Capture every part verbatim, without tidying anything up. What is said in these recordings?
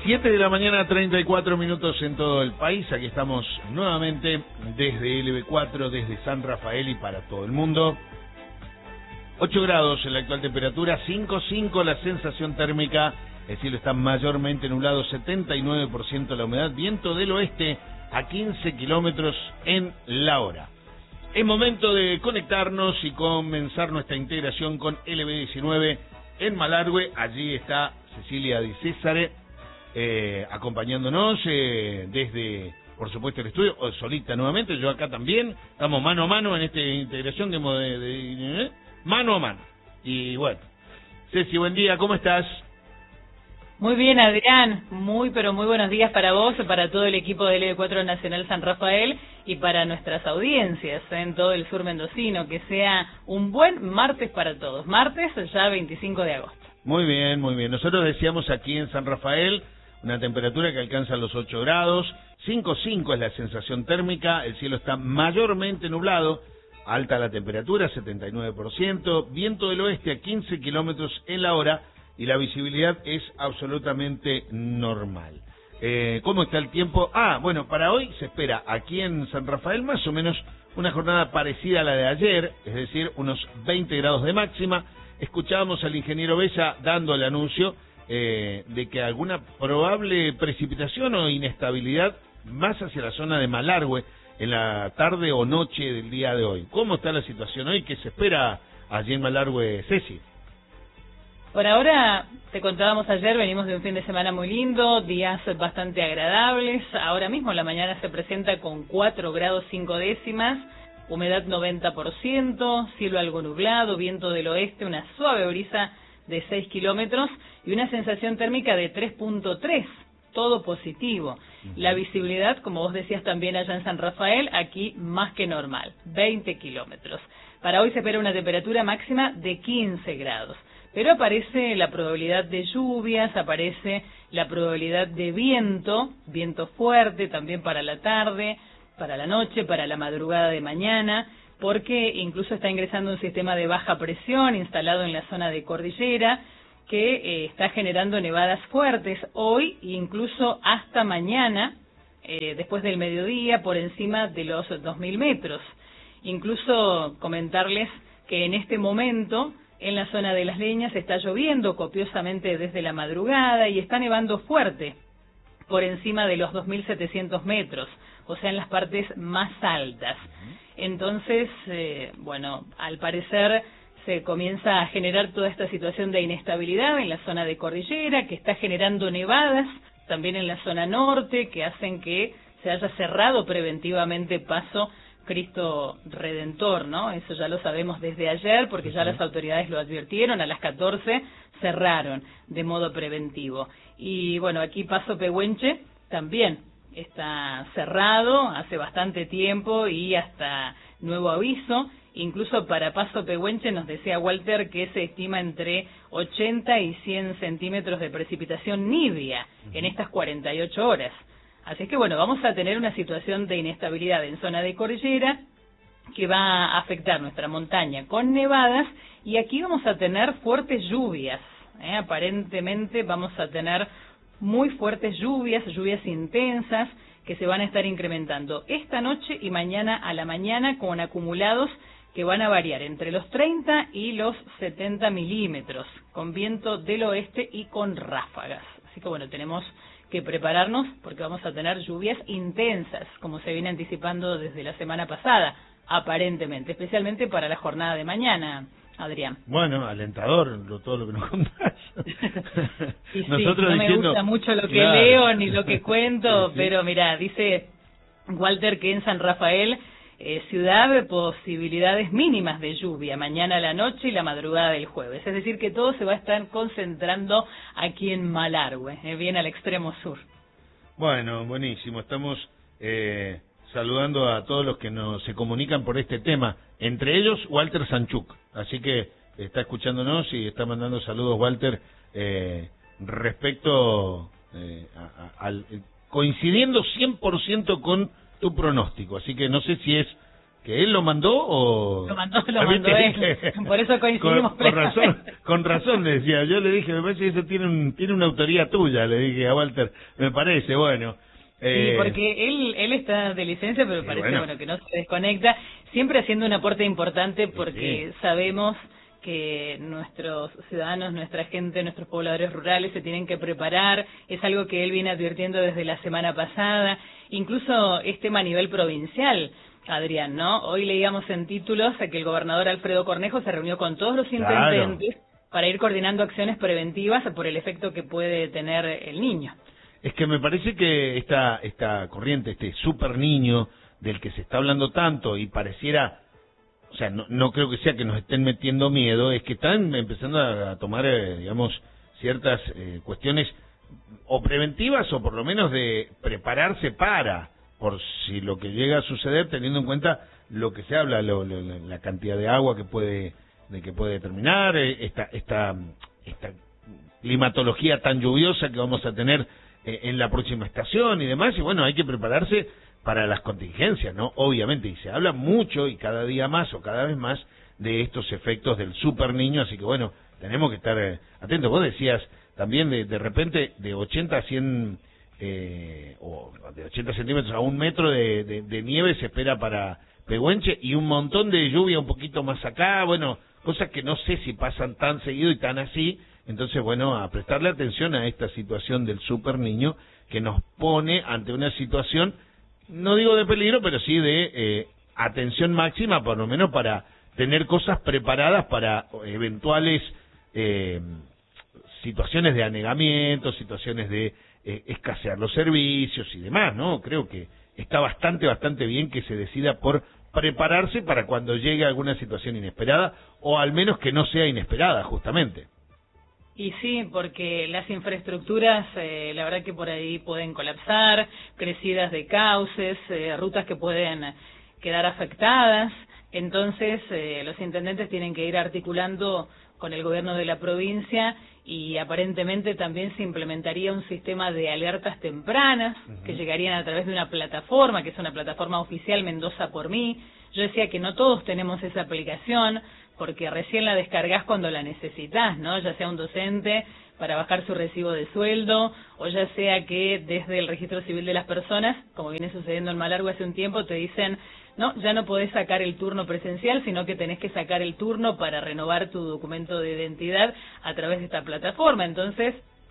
siete de la mañana, treinta y cuatro minutos en todo el país. Aquí estamos nuevamente desde L B cuatro, desde San Rafael y para todo el mundo. ocho grados en la actual temperatura, cinco coma cinco la sensación térmica. El cielo está mayormente nublado, setenta y nueve por ciento la humedad, viento del oeste a quince kilómetros en la hora. Es momento de conectarnos y comenzar nuestra integración con L B diecinueve en Malargüe. Allí está Cecilia Di Césare eh, acompañándonos eh, desde, por supuesto, el estudio, o solita nuevamente, yo acá también. Estamos mano a mano en esta integración de, de, de eh, mano a mano. Y bueno, Ceci, buen día, ¿cómo estás? Muy bien, Adrián, muy pero muy buenos días para vos, para todo el equipo de L B cuatro Nacional San Rafael y para nuestras audiencias en todo el sur mendocino. Que sea un buen martes para todos, martes ya veinticinco de agosto. Muy bien, muy bien. Nosotros decíamos aquí en San Rafael una temperatura que alcanza los ocho grados, cinco coma cinco es la sensación térmica, el cielo está mayormente nublado, alta la temperatura, setenta y nueve por ciento, viento del oeste a quince kilómetros en la hora, y la visibilidad es absolutamente normal. Eh, ¿Cómo está el tiempo? Ah, bueno, para hoy se espera aquí en San Rafael más o menos una jornada parecida a la de ayer, es decir, unos veinte grados de máxima. Escuchábamos al ingeniero Bella dando el anuncio eh, de que alguna probable precipitación o inestabilidad más hacia la zona de Malargüe en la tarde o noche del día de hoy. ¿Cómo está la situación hoy? ¿Qué se espera allí en Malargüe, Ceci? Por ahora, te contábamos ayer, venimos de un fin de semana muy lindo, días bastante agradables. Ahora mismo la mañana se presenta con cuatro grados cinco décimas, humedad noventa por ciento, cielo algo nublado, viento del oeste, una suave brisa de seis kilómetros y una sensación térmica de tres punto tres, todo positivo. La visibilidad, como vos decías también allá en San Rafael, aquí más que normal, veinte kilómetros. Para hoy se espera una temperatura máxima de quince grados. Pero aparece la probabilidad de lluvias, aparece la probabilidad de viento, viento fuerte también para la tarde, para la noche, para la madrugada de mañana, porque incluso está ingresando un sistema de baja presión instalado en la zona de cordillera que eh, está generando nevadas fuertes hoy e incluso hasta mañana, eh, después del mediodía, por encima de los dos mil metros. Incluso comentarles que en este momento en la zona de Las Leñas está lloviendo copiosamente desde la madrugada y está nevando fuerte por encima de los dos mil setecientos metros, o sea, en las partes más altas. Entonces, eh, bueno, al parecer se comienza a generar toda esta situación de inestabilidad en la zona de cordillera, que está generando nevadas también en la zona norte, que hacen que se haya cerrado preventivamente paso Cristo Redentor, ¿no? Eso ya lo sabemos desde ayer, porque ya las autoridades lo advirtieron, a las catorce cerraron de modo preventivo. Y bueno, aquí Paso Pehuenche también está cerrado hace bastante tiempo y hasta nuevo aviso. Incluso para Paso Pehuenche nos decía Walter que se estima entre ochenta y cien centímetros de precipitación nibia en estas cuarenta y ocho horas. Así es que bueno, vamos a tener una situación de inestabilidad en zona de cordillera que va a afectar nuestra montaña con nevadas y aquí vamos a tener fuertes lluvias, ¿eh? Aparentemente vamos a tener muy fuertes lluvias, lluvias intensas que se van a estar incrementando esta noche y mañana a la mañana con acumulados que van a variar entre los treinta y los setenta milímetros, con viento del oeste y con ráfagas. Así que bueno, tenemos que prepararnos porque vamos a tener lluvias intensas, como se viene anticipando desde la semana pasada, aparentemente, especialmente para la jornada de mañana, Adrián. Bueno, alentador lo, todo lo que nos contás. Y sí, Nosotros no diciendo, me gusta mucho lo que claro, leo ni lo que cuento, sí, sí. Pero mira, dice Walter que en San Rafael, eh, ciudad, posibilidades mínimas de lluvia, mañana a la noche y la madrugada del jueves. Es decir, que todo se va a estar concentrando aquí en Malargüe, eh, bien al extremo sur. Bueno, buenísimo. Estamos eh, saludando a todos los que nos se comunican por este tema, entre ellos Walter Sanchuk. Así que está escuchándonos y está mandando saludos, Walter, eh, respecto eh, a, a, al coincidiendo cien por ciento con tu pronóstico. Así que no sé si es ¿Que él lo mandó o...? Lo mandó, lo mandó él. Por eso coincidimos. Con, con razón, con razón le decía. Yo le dije, me parece que eso tiene, un, tiene una autoría tuya, le dije a Walter. Me parece, bueno. Eh... Sí, porque él él está de licencia, pero parece bueno. bueno que no se desconecta. Siempre haciendo un aporte importante porque sí. sabemos que nuestros ciudadanos, nuestra gente, nuestros pobladores rurales se tienen que preparar. Es algo que él viene advirtiendo desde la semana pasada. Incluso este tema a nivel provincial, Adrián, ¿no? Hoy leíamos en títulos que el gobernador Alfredo Cornejo se reunió con todos los intendentes claro. para ir coordinando acciones preventivas por el efecto que puede tener el niño. Es que me parece que esta, esta corriente, este super niño del que se está hablando tanto y pareciera, o sea, no, no creo que sea que nos estén metiendo miedo, es que están empezando a, a tomar, eh, digamos, ciertas eh, cuestiones o preventivas o por lo menos de prepararse para, por si lo que llega a suceder, teniendo en cuenta lo que se habla, lo, lo, la cantidad de agua que puede de que puede terminar, esta, esta, esta climatología tan lluviosa que vamos a tener eh, en la próxima estación y demás, y bueno, hay que prepararse para las contingencias, ¿no? Obviamente, y se habla mucho y cada día más o cada vez más de estos efectos del super niño, así que bueno, tenemos que estar eh, atentos. Vos decías también de, de repente de ochenta a cien eh, o de ochenta centímetros a un metro de, de, de nieve se espera para Pehuenche y un montón de lluvia un poquito más acá, bueno, cosas que no sé si pasan tan seguido y tan así, entonces bueno, a prestarle atención a esta situación del super niño que nos pone ante una situación, no digo de peligro, pero sí de eh, atención máxima, por lo menos para tener cosas preparadas para eventuales eh, situaciones de anegamiento, situaciones de eh, escasear los servicios y demás, ¿no? Creo que está bastante, bastante bien que se decida por prepararse para cuando llegue alguna situación inesperada, o al menos que no sea inesperada, justamente. Y sí, porque las infraestructuras, eh, la verdad que por ahí pueden colapsar, crecidas de cauces, eh, rutas que pueden quedar afectadas. Entonces, eh, los intendentes tienen que ir articulando con el gobierno de la provincia y aparentemente también se implementaría un sistema de alertas tempranas uh-huh. que llegarían a través de una plataforma, que es una plataforma oficial Mendoza por mí. Yo decía que no todos tenemos esa aplicación, porque recién la descargas cuando la necesitas, ¿no? Ya sea un docente para bajar su recibo de sueldo, o ya sea que desde el registro civil de las personas, como viene sucediendo en Malargüe hace un tiempo, te dicen, no, ya no podés sacar el turno presencial, sino que tenés que sacar el turno para renovar tu documento de identidad a través de esta plataforma. Entonces,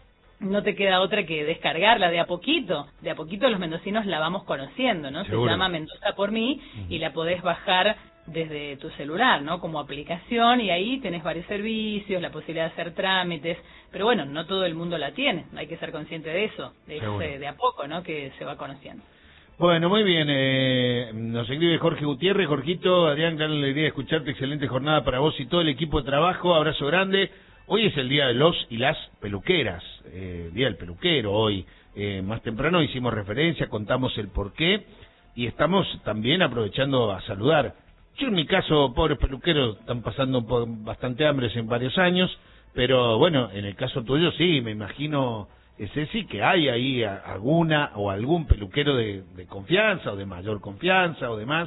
no te queda otra que descargarla de a poquito. De a poquito los mendocinos la vamos conociendo, ¿no? Seguro. Se llama Mendoza por mí uh-huh. y la podés bajar desde tu celular, ¿no? Como aplicación, y ahí tenés varios servicios, la posibilidad de hacer trámites, pero bueno, no todo el mundo la tiene, hay que ser consciente de eso, de, ese, de a poco, ¿no? Que se va conociendo. Bueno, muy bien, eh, nos escribe Jorge Gutiérrez. Jorgito, Adrián, gran alegría de escucharte, excelente jornada para vos y todo el equipo de trabajo, abrazo grande. Hoy es el día de los y las peluqueras, eh, día del peluquero hoy, eh, más temprano hicimos referencia, contamos el porqué y estamos también aprovechando a saludar. Yo en mi caso, pobres peluqueros, están pasando por bastante hambre en varios años, pero bueno, en el caso tuyo sí, me imagino, Ceci, que hay ahí alguna o algún peluquero de, de confianza o de mayor confianza o demás,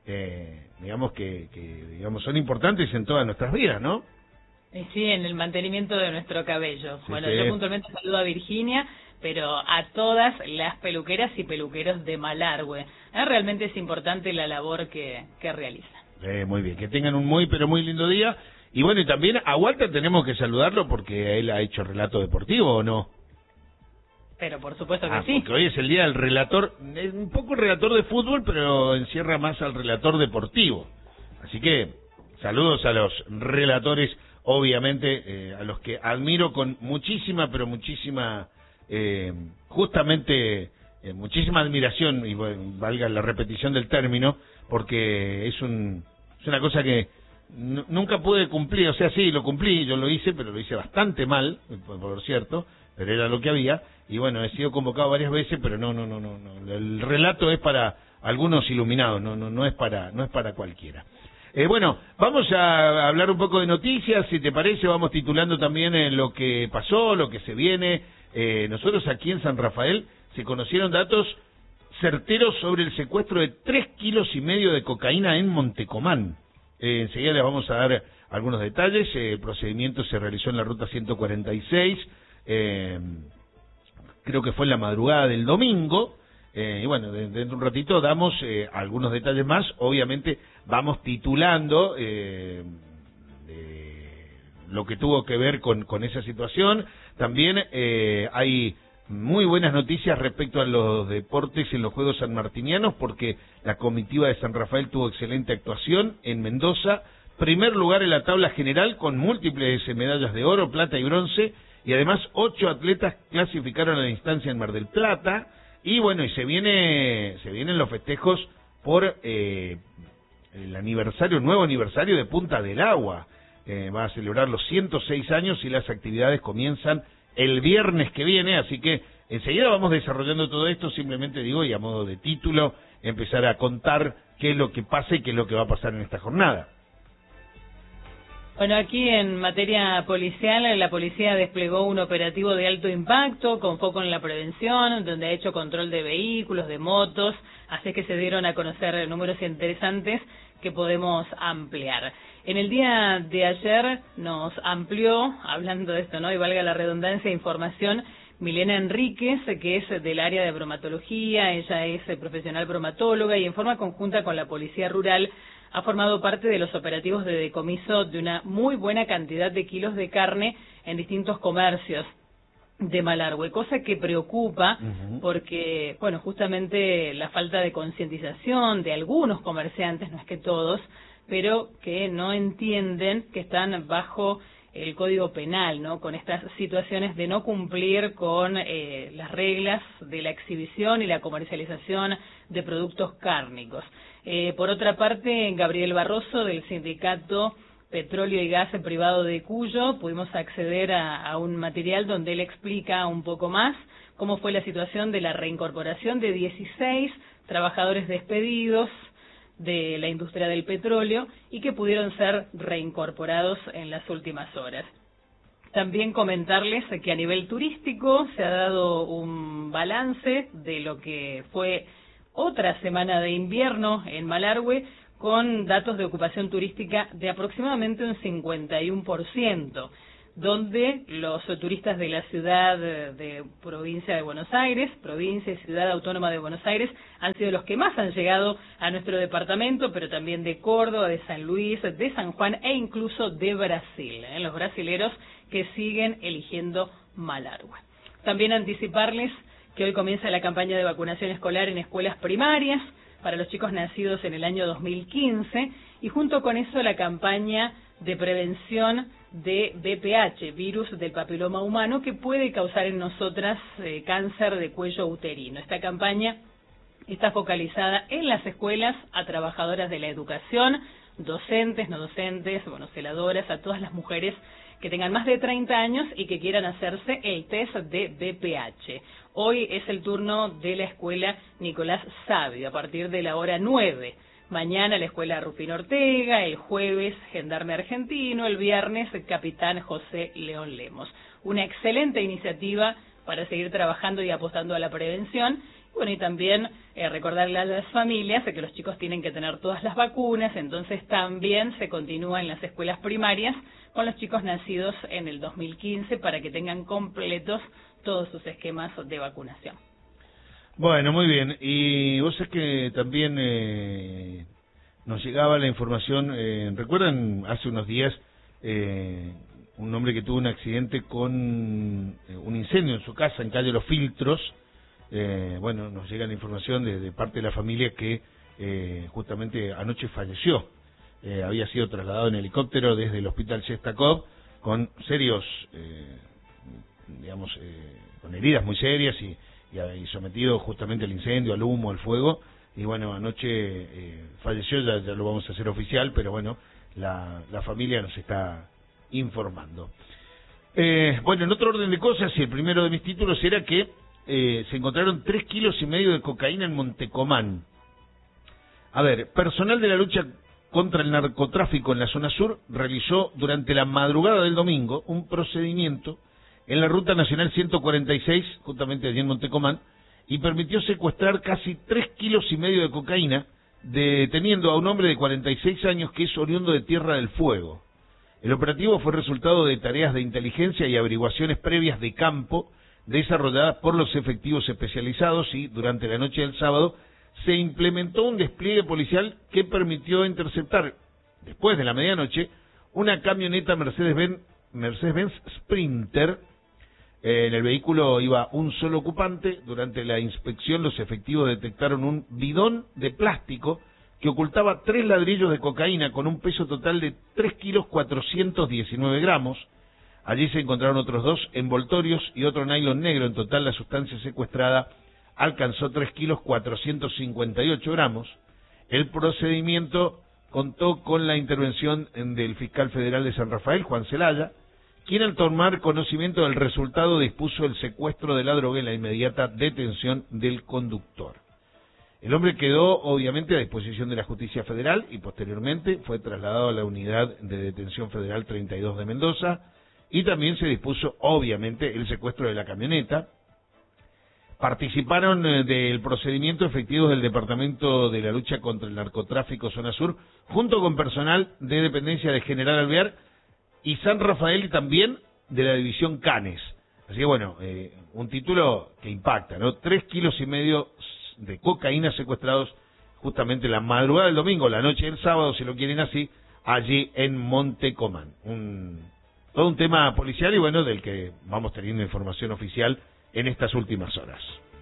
eh, digamos que, que digamos son importantes en todas nuestras vidas, ¿no? Sí, en el mantenimiento de nuestro cabello. Sí, bueno, sí. Yo puntualmente saludo a Virginia, pero a todas las peluqueras y peluqueros de Malargüe. ¿Eh? Realmente es importante la labor que, que realizan. Eh, muy bien, que tengan un muy, pero muy lindo día. Y bueno, y también a Walter tenemos que saludarlo porque él ha hecho relato deportivo, ¿o no? Pero por supuesto que ah, sí. Porque hoy es el día del relator, un poco el relator de fútbol, pero encierra más al relator deportivo. Así que saludos a los relatores, obviamente, eh, a los que admiro con muchísima, pero muchísima... Eh, justamente eh, muchísima admiración, y bueno, valga la repetición del término, porque es un es una cosa que n- nunca pude cumplir, o sea, sí, lo cumplí, yo lo hice, pero lo hice bastante mal, por, por cierto, pero era lo que había, y bueno, he sido convocado varias veces, pero no, no, no, no, no. El relato es para algunos iluminados, no, no, no es para, no es para cualquiera. Eh, bueno, vamos a hablar un poco de noticias, si te parece, vamos titulando también eh, lo que pasó, lo que se viene. Eh, nosotros aquí en San Rafael se conocieron datos certero sobre el secuestro de tres kilos y medio de cocaína en Montecomán. Eh, enseguida les vamos a dar algunos detalles. Eh, el procedimiento se realizó en la ruta ciento cuarenta y seis, eh, creo que fue en la madrugada del domingo. Eh, y bueno, dentro de un ratito damos eh, algunos detalles más. Obviamente vamos titulando eh, eh, lo que tuvo que ver con, con esa situación. También eh, hay muy buenas noticias respecto a los deportes en los Juegos Sanmartinianos, porque la comitiva de San Rafael tuvo excelente actuación en Mendoza. Primer lugar en la tabla general con múltiples medallas de oro, plata y bronce. Y además ocho atletas clasificaron a la instancia en Mar del Plata. Y bueno, y se viene se vienen los festejos por eh, el aniversario, nuevo aniversario de Punta del Agua. Eh, va a celebrar los ciento seis años y las actividades comienzan el viernes que viene, así que enseguida vamos desarrollando todo esto. Simplemente digo, y a modo de título, empezar a contar qué es lo que pasa y qué es lo que va a pasar en esta jornada. Bueno, aquí en materia policial, la policía desplegó un operativo de alto impacto con foco en la prevención, donde ha hecho control de vehículos, de motos, así que se dieron a conocer números interesantes que podemos ampliar. En el día de ayer nos amplió, hablando de esto, ¿no? Y valga la redundancia, información, Milena Enríquez, que es del área de bromatología. Ella es profesional bromatóloga y en forma conjunta con la Policía Rural ha formado parte de los operativos de decomiso de una muy buena cantidad de kilos de carne en distintos comercios de Malargüe, cosa que preocupa uh-huh. porque, bueno, justamente la falta de concientización de algunos comerciantes, no es que todos, pero que no entienden que están bajo el Código Penal, ¿no? Con estas situaciones de no cumplir con eh, las reglas de la exhibición y la comercialización de productos cárnicos. Eh, por otra parte, Gabriel Barroso, del sindicato Petróleo y Gas Privado de Cuyo, pudimos acceder a, a un material donde él explica un poco más cómo fue la situación de la reincorporación de dieciséis trabajadores despedidos de la industria del petróleo y que pudieron ser reincorporados en las últimas horas. También comentarles que a nivel turístico se ha dado un balance de lo que fue otra semana de invierno en Malargüe, con datos de ocupación turística de aproximadamente un cincuenta y uno por ciento, donde los turistas de la ciudad de provincia de Buenos Aires, provincia y ciudad autónoma de Buenos Aires, han sido los que más han llegado a nuestro departamento, pero también de Córdoba, de San Luis, de San Juan e incluso de Brasil, ¿eh? Los brasileros que siguen eligiendo Malargüe. También anticiparles que hoy comienza la campaña de vacunación escolar en escuelas primarias para los chicos nacidos en el año dos mil quince y junto con eso la campaña de prevención de V P H, virus del papiloma humano, que puede causar en nosotras eh, cáncer de cuello uterino. Esta campaña está focalizada en las escuelas, a trabajadoras de la educación, docentes, no docentes, bueno, celadoras, a todas las mujeres que tengan más de treinta años y que quieran hacerse el test de V P H. Hoy es el turno de la escuela Nicolás Sabio, a partir de la hora nueve. Mañana la escuela Rufino Ortega, el jueves Gendarme Argentino, el viernes Capitán José León Lemos. Una excelente iniciativa para seguir trabajando y apostando a la prevención. Bueno, y también eh, recordarle a las familias que los chicos tienen que tener todas las vacunas, entonces también se continúa en las escuelas primarias con los chicos nacidos en el dos mil quince para que tengan completos todos sus esquemas de vacunación. Bueno, muy bien. Y vos sabés que también eh, nos llegaba la información, eh, ¿recuerdan hace unos días eh, un hombre que tuvo un accidente con eh, un incendio en su casa en calle Los Filtros? Eh, bueno, nos llega la información de, de parte de la familia que eh, justamente anoche falleció. Eh, había sido trasladado en helicóptero desde el hospital Shestakov con serios, eh, digamos, eh, con heridas muy serias y, y, y sometido justamente al incendio, al humo, al fuego. Y bueno, anoche eh, falleció, ya, ya lo vamos a hacer oficial, pero bueno, la, la familia nos está informando. Eh, bueno, en otro orden de cosas, y el primero de mis títulos era que Eh, se encontraron tres kilos y medio de cocaína en Montecomán. A ver, personal de la lucha contra el narcotráfico en la zona sur realizó durante la madrugada del domingo un procedimiento en la ruta nacional ciento cuarenta y seis, justamente allí en Montecomán, y permitió secuestrar casi tres kilos y medio de cocaína, deteniendo a un hombre de cuarenta y seis años que es oriundo de Tierra del Fuego. El operativo fue resultado de tareas de inteligencia y averiguaciones previas de campo desarrolladas por los efectivos especializados y durante la noche del sábado se implementó un despliegue policial que permitió interceptar, después de la medianoche, una camioneta Mercedes-Benz Mercedes-Benz Sprinter. Eh, en el vehículo iba un solo ocupante. Durante la inspección los efectivos detectaron un bidón de plástico que ocultaba tres ladrillos de cocaína con un peso total de tres kilos cuatrocientos diecinueve gramos. Allí se encontraron otros dos envoltorios y otro nylon negro. En total la sustancia secuestrada alcanzó tres kilos cuatrocientos cincuenta y ocho gramos. El procedimiento contó con la intervención del fiscal federal de San Rafael, Juan Celaya, quien al tomar conocimiento del resultado dispuso el secuestro de la droga y la inmediata detención del conductor. El hombre quedó obviamente a disposición de la justicia federal y posteriormente fue trasladado a la unidad de detención federal treinta y dos de Mendoza y también se dispuso obviamente el secuestro de la camioneta. Participaron eh, del procedimiento efectivos del Departamento de la Lucha contra el Narcotráfico Zona Sur, junto con personal de dependencia de General Alvear y San Rafael y también de la División Canes. Así que bueno, eh, un título que impacta, ¿no? Tres kilos y medio de cocaína secuestrados justamente la madrugada del domingo, la noche del sábado, si lo quieren así, allí en Montecomán. Un, todo un tema policial y bueno, del que vamos teniendo información oficial en estas últimas horas.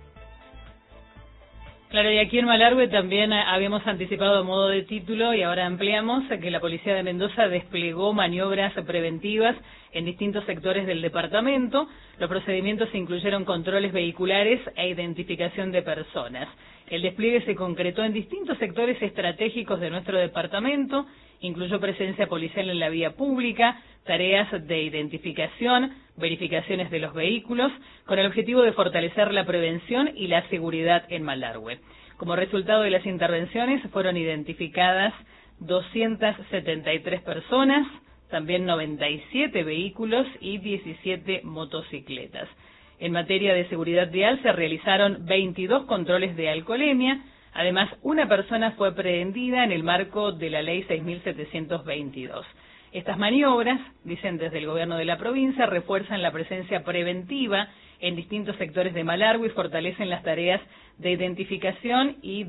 Claro, y aquí en Malargüe también habíamos anticipado a modo de título y ahora ampliamos que la Policía de Mendoza desplegó maniobras preventivas en distintos sectores del departamento. Los procedimientos incluyeron controles vehiculares e identificación de personas. El despliegue se concretó en distintos sectores estratégicos de nuestro departamento, incluyó presencia policial en la vía pública, tareas de identificación, verificaciones de los vehículos, con el objetivo de fortalecer la prevención y la seguridad en Malargüe. Como resultado de las intervenciones fueron identificadas doscientas setenta y tres personas, también noventa y siete vehículos y diecisiete motocicletas. En materia de seguridad vial se realizaron veintidós controles de alcoholemia. Además, una persona fue aprehendida en el marco de la Ley seis mil setecientos veintidós. Estas maniobras, dicen desde el gobierno de la provincia, refuerzan la presencia preventiva en distintos sectores de Malargüe y fortalecen las tareas de identificación y